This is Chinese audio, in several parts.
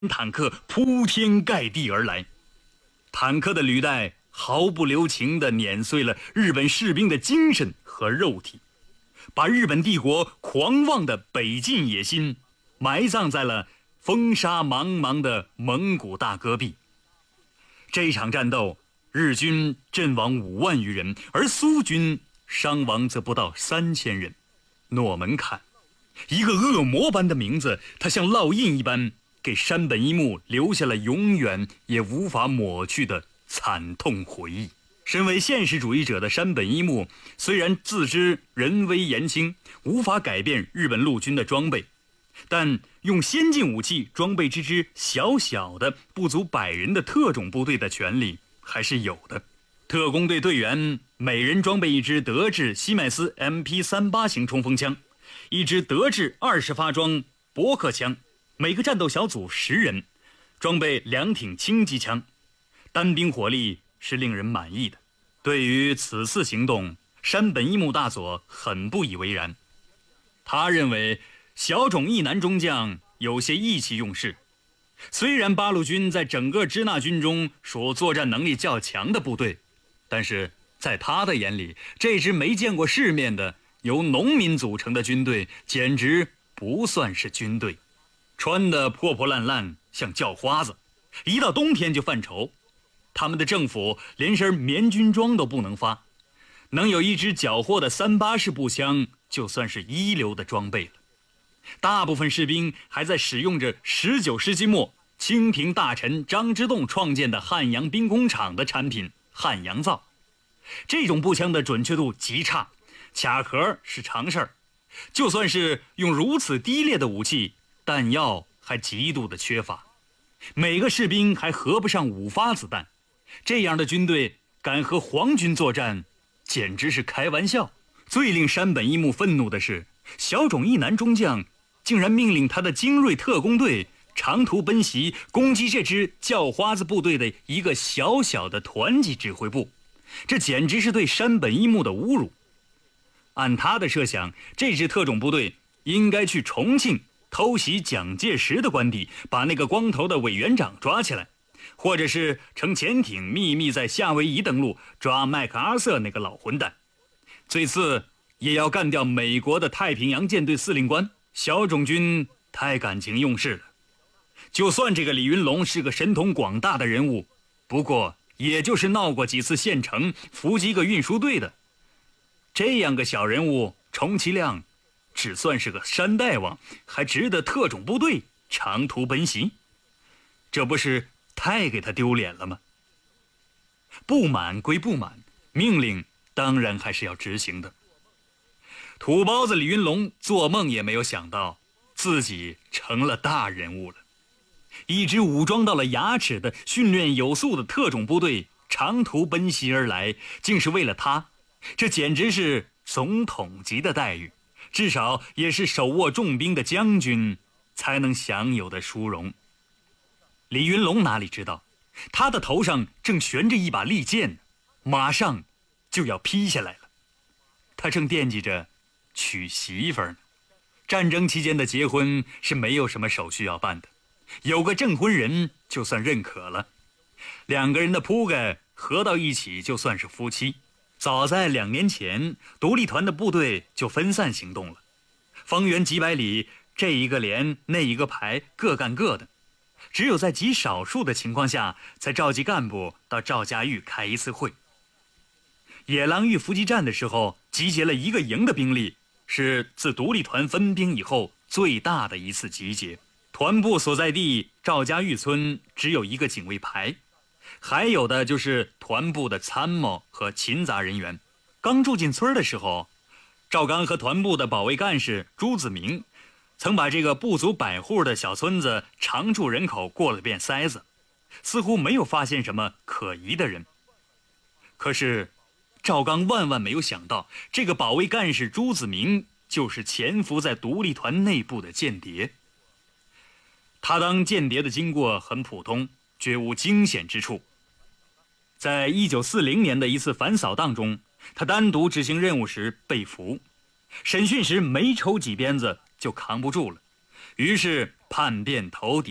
坦克铺天盖地而来，坦克的履带毫不留情地碾碎了日本士兵的精神和肉体，把日本帝国狂妄的北进野心埋葬在了风沙茫茫的蒙古大戈壁。这一场战斗，日军阵亡5万余人，而苏军伤亡则不到3000人。诺门坎，一个恶魔般的名字，他像烙印一般给山本一木留下了永远也无法抹去的惨痛回忆。身为现实主义者的山本一木，虽然自知人微言轻，无法改变日本陆军的装备，但用先进武器装备这支小小的不足100人的特种部队的权利还是有的。特工队队员每人装备一支德制西麦斯 MP38 型冲锋枪，一支德制20发装伯克枪，每个战斗小组10人，装备2挺轻机枪，单兵火力是令人满意的。对于此次行动，山本一木大佐很不以为然。他认为小冢义男中将有些意气用事，虽然八路军在整个支那军中属作战能力较强的部队，但是在他的眼里，这支没见过世面的由农民组成的军队简直不算是军队，穿得破破烂烂像叫花子，一到冬天就犯愁。他们的政府连身棉军装都不能发，能有一支缴获的38式步枪就算是一流的装备了。大部分士兵还在使用着19世纪末清廷大臣张之洞创建的汉阳兵工厂的产品汉阳造，这种步枪的准确度极差，卡壳是常事儿。就算是用如此低劣的武器，弹药还极度的缺乏，每个士兵还合不上5发子弹。这样的军队敢和皇军作战，简直是开玩笑。最令山本一木愤怒的是，小冢义男中将竟然命令他的精锐特工队长途奔袭攻击这支叫花子部队的一个小小的团级指挥部，这简直是对山本一木的侮辱。按他的设想，这支特种部队应该去重庆偷袭蒋介石的官邸，把那个光头的委员长抓起来，或者是乘潜艇秘密在夏威夷登陆，抓麦克阿瑟那个老混蛋，最次也要干掉美国的太平洋舰队司令官。小冢军太感情用事了，就算这个李云龙是个神通广大的人物，不过也就是闹过几次县城，伏击个运输队的，这样个小人物充其量只算是个山大王，还值得特种部队长途奔袭？这不是太给他丢脸了吗？不满归不满，命令当然还是要执行的。土包子李云龙做梦也没有想到自己成了大人物了，一支武装到了牙齿的训练有素的特种部队长途奔袭而来，竟是为了他，这简直是总统级的待遇，至少也是手握重兵的将军才能享有的殊荣。李云龙哪里知道，他的头上正悬着一把利剑，马上就要劈下来了。他正惦记着娶媳妇呢。战争期间的结婚是没有什么手续要办的，有个证婚人就算认可了，2个人的铺盖合到一起就算是夫妻。早在2年前，独立团的部队就分散行动了，方圆几百里，这一个连那一个排，各干各的，只有在极少数的情况下才召集干部到赵家峪开一次会。野狼峪伏击战的时候，集结了1个营的兵力，是自独立团分兵以后最大的一次集结。团部所在地赵家峪村只有1个警卫排，还有的就是团部的参谋和勤杂人员。刚住进村的时候，赵刚和团部的保卫干事朱子明曾把这个不足100户的小村子常住人口过了遍筛子，似乎没有发现什么可疑的人。可是赵刚万万没有想到，这个保卫干事朱子明就是潜伏在独立团内部的间谍。他当间谍的经过很普通，绝无惊险之处。在1940年的一次反扫荡中，他单独执行任务时被俘，审讯时没抽几鞭子就扛不住了，于是叛变投敌，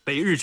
被日